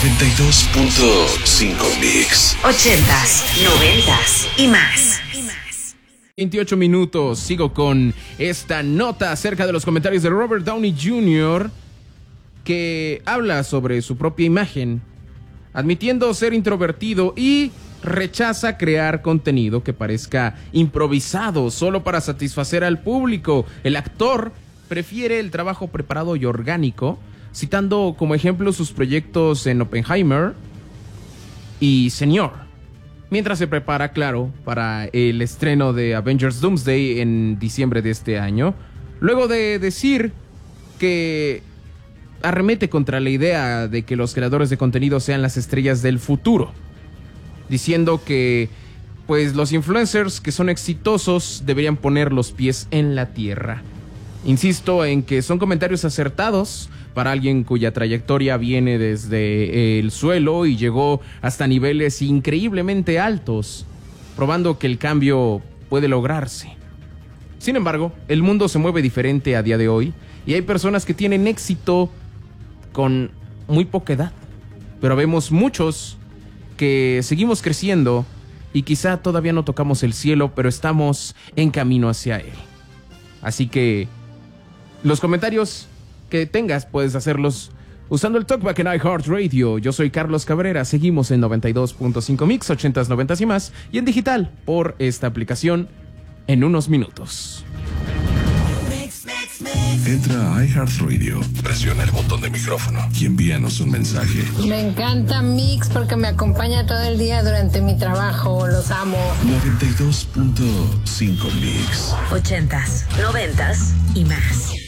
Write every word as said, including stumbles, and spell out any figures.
noventa y dos punto cinco Mix. Ochentas, noventas y más. veintiocho minutos, sigo con esta nota acerca de los comentarios de Robert Downey junior, que habla sobre su propia imagen, admitiendo ser introvertido y rechaza crear contenido que parezca improvisado solo para satisfacer al público. El actor prefiere el trabajo preparado y orgánico, citando como ejemplo sus proyectos en Oppenheimer y Señor, mientras se prepara, claro, para el estreno de Avengers Doomsday en diciembre de este año, luego de decir que arremete contra la idea de que los creadores de contenido sean las estrellas del futuro, diciendo que pues los influencers que son exitosos deberían poner los pies en la tierra. Insisto en que son comentarios acertados para alguien cuya trayectoria viene desde el suelo y llegó hasta niveles increíblemente altos, probando que el cambio puede lograrse. Sin embargo, el mundo se mueve diferente a día de hoy y hay personas que tienen éxito con muy poca edad, pero vemos muchos que seguimos creciendo y quizá todavía no tocamos el cielo, pero estamos en camino hacia él. Así que los comentarios que tengas puedes hacerlos usando el Talkback en iHeartRadio. Yo soy Carlos Cabrera, seguimos en noventa y dos punto cinco Mix, ochentas, noventas y más, y en digital por esta aplicación en unos minutos. Entra a iHeartRadio, presiona el botón de micrófono y envíanos un mensaje. Me encanta Mix porque me acompaña todo el día durante mi trabajo, los amo. noventa y dos punto cinco Mix. Ochentas, noventas y más.